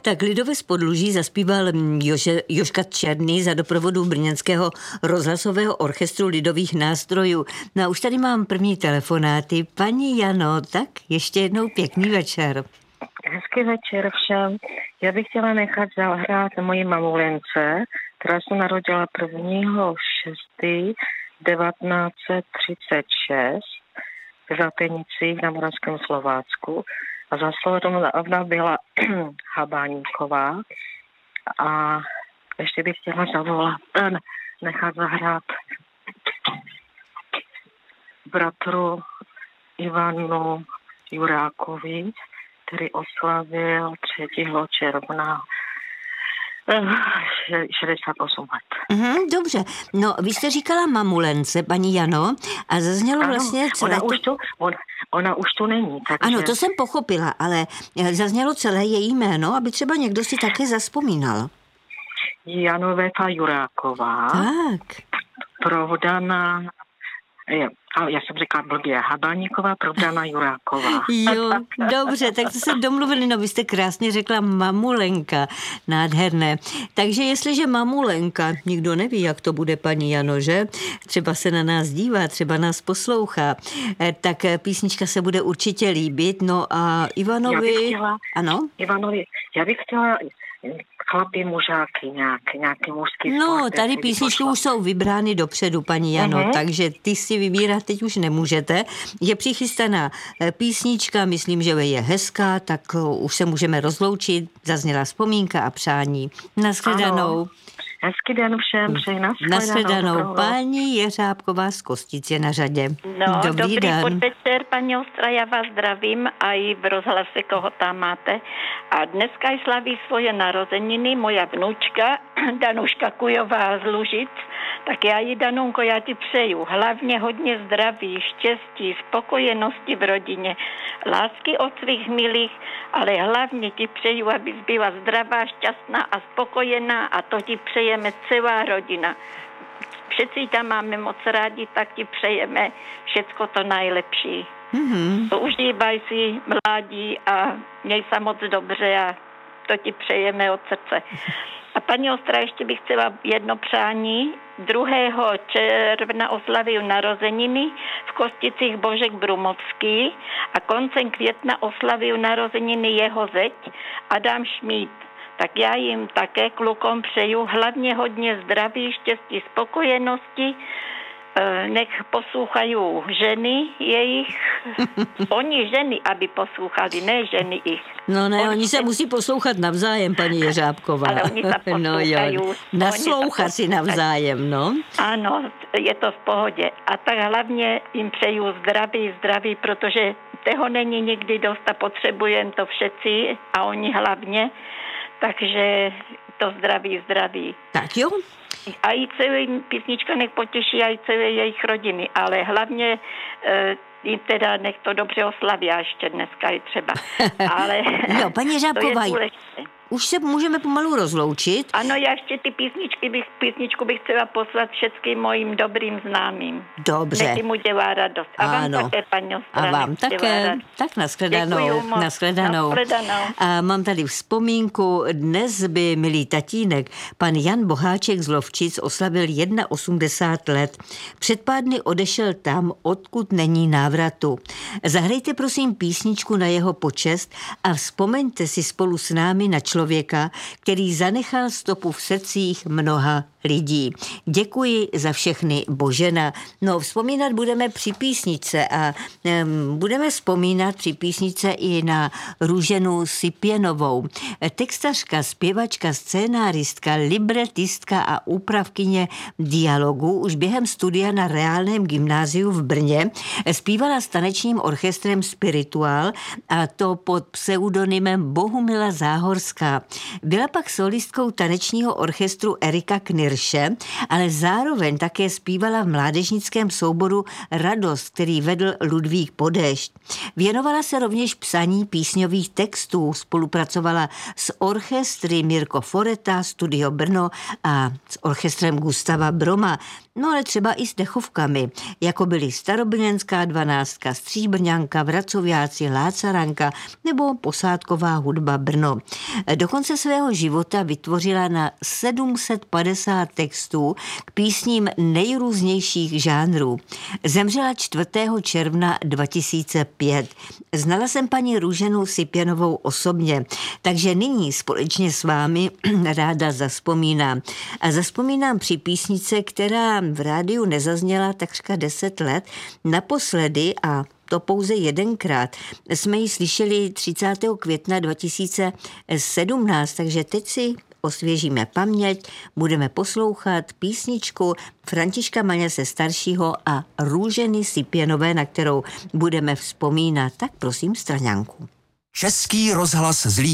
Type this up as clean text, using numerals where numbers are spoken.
Tak lidové z Podluží zaspíval Jožka Černý za doprovodu brněnského rozhlasového orchestru lidových nástrojů. No a už tady mám první telefonáty. Paní Jano, tak ještě jednou pěkný večer. Hezký večer všem. Já bych chtěla nechat zahrát moji mamulence, která se narodila 1.6.1936 v Zatenicích na Moravském Slovácku. A za ona byla Habáníková. A ještě bych chtěla nechat zahrát bratru Ivanu Jurákovi, který oslavil 3. června 68 let. Dobře. No, vy jste říkala mamulence, paní Jano, a zaznělo ano, vlastně celé ona už tu není. Takže... Ano, to jsem pochopila, ale zaznělo celé její jméno, aby třeba někdo si také zazpomínal. Janovéta Juráková. Tak. Provdaná... Já jsem říkala blbě, Habáníková, provdaná Juráková. Jo, dobře, tak to se domluvili, no vy jste krásně řekla mamulenka, nádherné. Takže jestliže mamulenka, nikdo neví, jak to bude, paní Jano, že? Třeba se na nás dívá, třeba nás poslouchá, tak písnička se bude určitě líbit, no a Ivanovi... Já bych chtěla chlapy, mužáky, nějaký mužský sport. No, tady písničky už jsou vybrány dopředu, paní Jano, takže ty si vybírat teď už nemůžete. Je přichystaná písnička, myslím, že je hezká, tak už se můžeme rozloučit. Zazněla vzpomínka a přání. Nashledanou. Ano. Hezký den všem, přeji nashledanou. Paní Jeřábková z Kostic je na řadě. No, dobrý podvečer, paní Ostra, já vás zdravím a i v rozhlase, koho tam máte. A dneska slaví svoje narozeniny moja vnučka, Danuška Kujová z Lužic. Tak já jí, Danunko, já ti přeju hlavně hodně zdraví, štěstí, spokojenosti v rodině, lásky od svých milých, ale hlavně ti přeju, abys byla zdravá, šťastná a spokojená, a to ti přejeme celá rodina. Všetci tam máme moc rádi, tak ti přejeme všecko to nejlepší. Užívaj si mládí a měj se moc dobře a to ti přejeme od srdce. A paní Ostra, ještě bych chtěla jedno přání. 2. června oslavil narozeniny v Kosticích Božek Brumovský a koncem května oslavil narozeniny jeho zeť Adam Šmíd. Tak já jim také klukom přeju hlavně hodně zdraví, štěstí, spokojenosti. Nech poslouchají ženy jejich. Oni ženy, aby poslouchali, ne ženy jich. No ne, oni se musí poslouchat navzájem, paní Jeřábková. Ale oni se poslouchají. No naslouchat si navzájem, no. Ano, je to v pohodě. A tak hlavně jim přeju zdraví, protože toho není nikdy dost a potřebujeme to všetci a oni hlavně. Takže to zdraví. Tak jo. A i celý písnička nech potěší a i celé jejich rodiny, ale hlavně i teda nech to dobře oslaví a ještě dneska i třeba. Ale jo, paní Řábková, už se můžeme pomalu rozloučit. Ano, já ještě ty písničku bych chtěla poslat všetkým mojím dobrým známým. Dobře. Nech mu dělá radost. A vám také, paní Ostra. A vám také. Tak nashledanou. A mám tady vzpomínku. Dnes by milý tatínek, pan Jan Boháček z Lovčic, oslavil 81 let. Před pár dny odešel tam, odkud není návratu. Zahrajte prosím písničku na jeho počest a vzpomeňte si spolu s námi na člověka, který zanechal stopu v srdcích mnoha lidí. Děkuji za všechny, Božena. No, vzpomínat budeme při písničce a budeme vzpomínat při písničce i na Růženu Sipěnovou. Textařka, zpěvačka, scénáristka, libretistka a úpravkyně dialogu už během studia na Reálném gymnáziu v Brně zpívala s tanečním orchestrem Spirituál, a to pod pseudonymem Bohumila Záhorská. Byla pak solistkou tanečního orchestru Erika Knirska verše, ale zároveň také zpívala v mládežnickém souboru Radost, který vedl Ludvík Podešť. Věnovala se rovněž psaní písňových textů, spolupracovala s orchestry Mirko Foreta, Studio Brno a s orchestrem Gustava Broma, no ale třeba i s dechovkami, jako byly Starobrněnská 12, Stříbrňanka, Vracoviáci, Lácaranka nebo Posádková hudba Brno. Do konce svého života vytvořila na 750 textů k písním nejrůznějších žánrů. Zemřela 4. června 2005. Znala jsem paní Růženu Sipěnovou osobně, takže nyní společně s vámi ráda zavzpomínám. A zavzpomínám při písnice, která v rádiu nezazněla takřka 10 let, naposledy a to pouze jedenkrát. Jsme ji slyšeli 30. května 2017, takže teď si osvěžíme paměť, budeme poslouchat písničku Františka Maňase staršího a Růženy Sipěnové, na kterou budeme vzpomínat. Tak prosím, Straňánku. Český rozhlas Zlín.